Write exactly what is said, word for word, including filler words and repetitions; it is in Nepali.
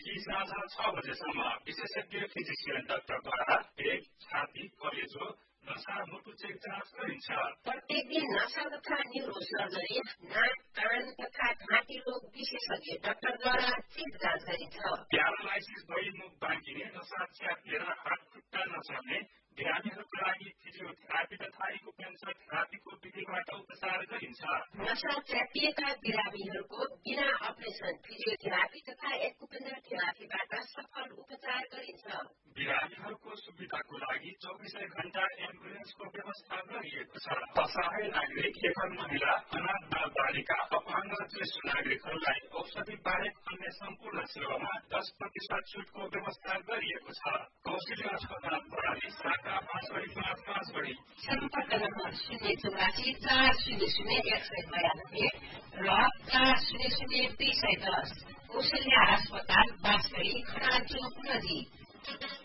कि साँझ छ बजेसम्म विशेषज्ञ फिजिसियन डाक्टरद्वारा पेट, छाती, कलेजो, नसा, मुटु चेक जाँच गरिन्छ। प्रत्येक दिन नसा तथा न्यूरो सर्जरी, नाक, कान तथा घाँटी रोग विशेषज्ञ डाक्टरद्वारा चेक जाँच गरिन्छ। प्यारालाइसिस भई मुख बाँकिने, नसा च्यापिएर हात खुट्टा नचल्ने बिरामीहरूको लागि फिजियोथेरापी तथा एक्युपेन्सर थेरापीको विधिबाट उपचार गरिन्छ। नसा च्यापिएका बिरामीहरूको बिना अपरेसन फिजियोथेरापी तथा एक्युपेन्सर थेरापीबाट सफल उपचार गरिन्छ। बिरामीहरूको सुविधाको लागि चौबिसै घण्टा एम्बुलेन्सको व्यवस्था गरिएको छ। असहाय नागरिक, एवं महिला, अनाथ बाल बालिका, अपाङ्ग ज्येष्ठ नागरिकहरूलाई औषधि बाहेक अन्य सम्पूर्ण सेवामा दस प्रतिशत छुटको व्यवस्था गरिएको छ। कौशल्य अस्पताल प्रणाली शाखा पाँचवटी पाँच पाँचवटी। सम्पर्क नम्बर शून्य चौरासी चार शून्य शून्य एक सय बयानब्बे र चार शून्य शून्य दुई सय दस। कौशल्य अस्पताल बाँसगढी खनाल चौक नजिक।